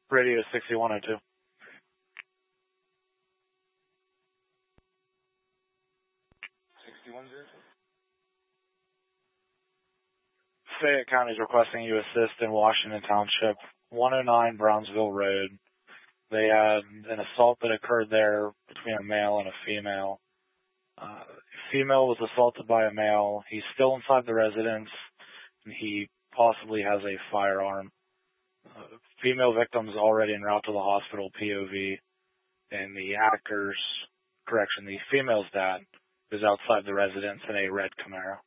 Radio 6102. Fayette County is requesting you assist in Washington Township, 109 Brownsville Road. They had an assault that occurred there between a male and a female. Female was assaulted by a male. He's still inside the residence, and he possibly has a firearm. Female victim's already en route to the hospital, POV, and the female's dad is outside the residence in a red Camaro.